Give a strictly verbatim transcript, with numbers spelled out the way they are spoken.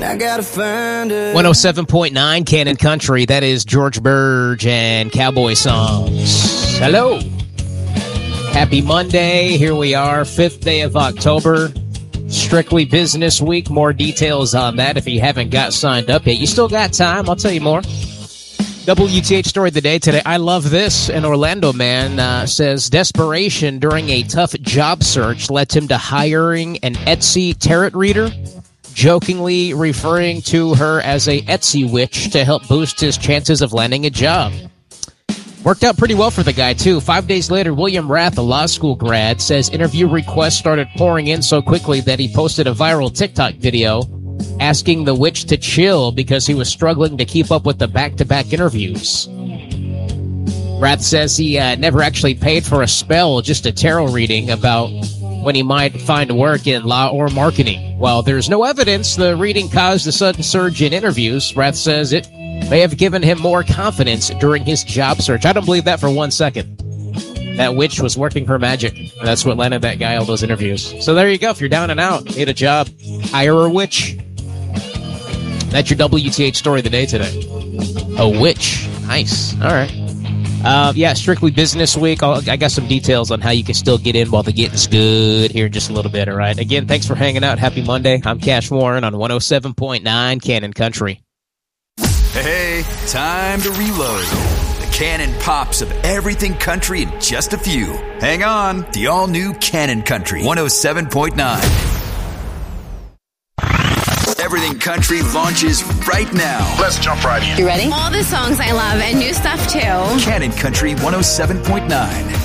I gotta find it. one oh seven point nine Canon Country. That is George Burge and Cowboy Songs. Hello. Happy Monday. Here we are, fifth day of October. Strictly Business Week. More details on that if you haven't got signed up yet. You still got time. I'll tell you more. W T H story of the day today. I love this. An Orlando man uh, says desperation during a tough job search led him to hiring an Etsy tarot reader, jokingly referring to her as a Etsy witch to help boost his chances of landing a job. Worked out pretty well for the guy, too. Five days later, William Rath, a law school grad, says interview requests started pouring in so quickly that he posted a viral TikTok video asking the witch to chill because he was struggling to keep up with the back-to-back interviews. Rath says he uh, never actually paid for a spell, just a tarot reading about when he might find work in law or marketing. While there's no evidence the reading caused a sudden surge in interviews, Rath says it may have given him more confidence during his job search. I don't believe that for one second. That witch was working her magic. And that's what landed that guy all those interviews. So there you go. If you're down and out, need a job, hire a witch. That's your W T H story of the day today. A witch. Nice. All right. Uh, yeah, Strictly Business Week. I'll, I got some details on how you can still get in while the getting's good here in just a little bit, all right? Again, thanks for hanging out. Happy Monday. I'm Cash Warren on one oh seven point nine Canon Country. Hey, time to reload. The Canon pops of everything country in just a few. Hang on. The all-new Canon Country one oh seven point nine. Everything Country launches right now. Let's jump right in. You ready? All the songs I love and new stuff too. Canon Country one oh seven point nine.